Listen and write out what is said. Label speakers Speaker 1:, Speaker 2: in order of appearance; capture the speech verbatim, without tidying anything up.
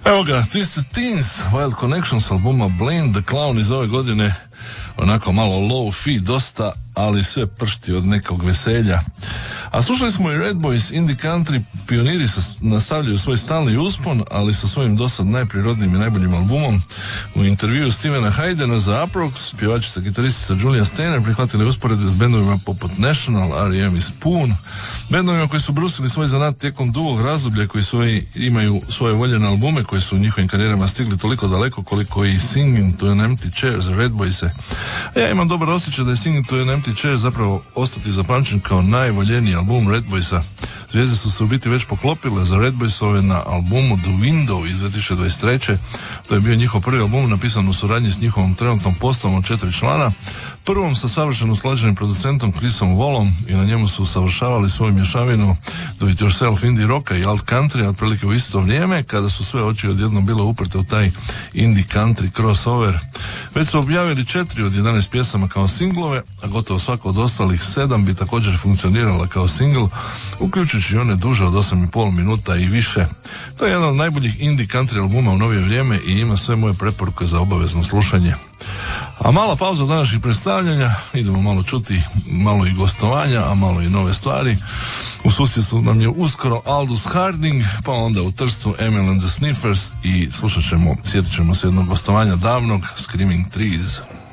Speaker 1: Evo ga, Twisted Teens, Wild Connections albuma Blame the Clown iz ove godine, onako malo low-fi dosta, ali sve pršti od nekog veselja. A slušali smo i Red Boys, indie country pioniri sa, nastavljaju svoj stalni uspon, ali sa svojim dosad najprirodnijim i najboljim albumom. U intervjuu Stevena Haydena za Aprox, pjevačica gitaristica Julia Steiner prihvatili usporedbe s bendovima poput National, R E M i Spoon, bendovima koji su brusili svoj zanat tijekom dugog razdoblja, koji svoji, imaju svoje voljene albume koji su u njihovim karijerama stigli toliko daleko koliko i Singing to an Empty Chair za Red Boyse. Ja imam dobar osjećaj da je Singing to an Empty Chair zapravo ostati zapamćen kao najvoljeniji album Red Boysa. Zvijezde su se u biti već poklopile za Red Boysove na albumu The Window iz dvije tisuće dvadeset treće. To je bio njihov prvi album napisan u suradnji s njihovom trenutnom postavom od četiri člana. Prvom sa savršeno usklađenim producentom Chrisom Wallom i na njemu su usavršavali svoju mješavinu do it yourself indie rocka i alt country otprilike u isto vrijeme kada su sve oči odjednom bile uprte u taj indie country crossover. Već su objavili četiri od jedanaest pjesama kao singlove, a gotovo svako od ostalih sedam bi također funkcionirala kao single, uključujući one duže od osam i pol minuta i više. To je jedan od najboljih indie country albuma u novije vrijeme i ima sve moje preporuke za obavezno slušanje. A mala pauza današnjih predstavljanja, idemo malo čuti malo i gostovanja, a malo i nove stvari. U susjedstvu nam je uskoro Aldous Harding, pa onda u Trstu Emil and the Sniffers i slušat ćemo, sjetit ćemo se jednog gostovanja davnog, Screaming Trees.